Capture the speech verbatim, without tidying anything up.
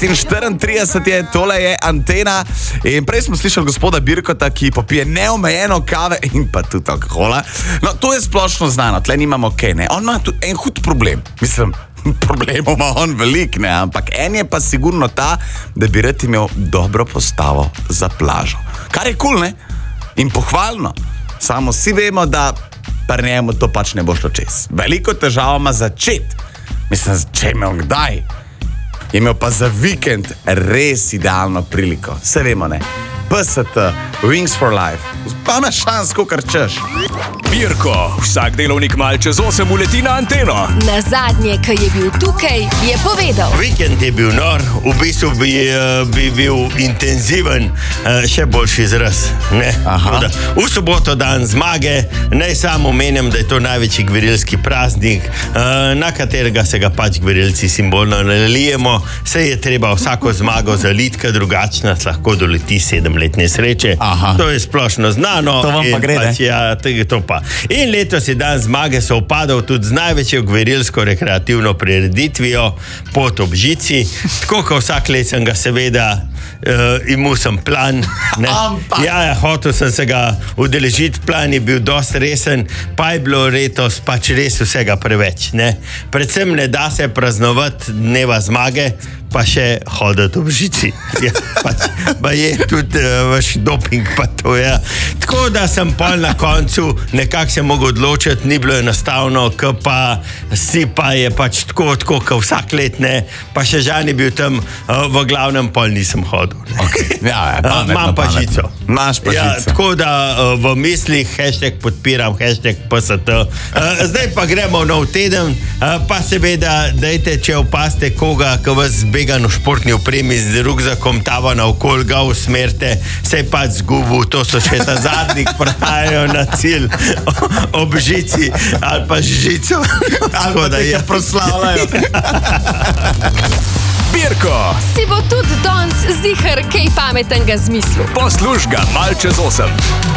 šest in štiriintrideset je, tole je Antena. In prej smo slišali gospoda Birkota, ki popije neomejeno kave in pa tudi alkohola. No, to je splošno znano, tle nimamo kaj, ne. On ima tu en hud problem. Mislim, problemov ima on velik, ne, ampak en je pa sigurno ta, da bi rad imel dobro postavo za plažo. Kar je kul, ne? In pohvalno. Samo vsi vemo, da pri njemu to pač ne bo šlo čez. Veliko težav ima začeti. Mislim, če je imel kdaj, je imel pa za vikend res idealno priliko. Vse vemo, ne? P S T, Wings for Life. Pa imaš šans, kakor češ. Birko, vsak delovnik mal čez osem uleti na Anteno. Na zadnje, ko je bil tukaj, je povedal. Vikend je bil nor, v bistvu bi, bi bil intenziven, še boljši izraz. Ne? Da, v soboto dan zmage, naj samo omenim, da je to največji gverilski praznik, na katerega se ga pač gverilci simbolno nalijemo. Se je treba vsako zmago zaliti, ker drugačna lahko doleti sedemletne sreče. Aha. To je splošno znano. To vam pa gre, pač, ja, to pa. In letos je dan zmage se upadal tudi z največjo gverilsko rekreativno prireditvijo Pot ob žici. Tako kot vsak let sem ga seveda uh, imel sem plan. Ne? Ja, ja, hotel sem se ga udeležiti, plan je bil dosti resen, pa je bilo letos pač res vsega preveč. Ne? Predvsem ne da se praznovati dneva zmage, pa še hoditi ob žici. Ja, pač, pa je tudi uh, vaš doping, pa to je. Ja. Tako da sem pol na koncu nekako se mogel odločiti, ni bilo enostavno, k pa si pa je pač tako, tako, kot vsak let, ne, pa še žal je bil tam, uh, v glavnem pol nisem hodil. Okay. Ja, ja, pametno, Imam pa pametno. žico. Imaš pa ja, žico. Tako da uh, v mislih hashtag podpiram, hashtag P S T. Uh, zdaj pa gremo nov teden, uh, pa seveda dajte, če opaste koga, ki vas zbega v športni opremi z rukzakom tava naokol, ga usmerte, se je pač zgubil, to so še ta zadnjih prahajajo na cilj ob žici ali pa žico. Ali pa te proslavljajo. Birko, Si bo tudi danes ziher kaj pametnega zmislil. posluš ga mal čez osem.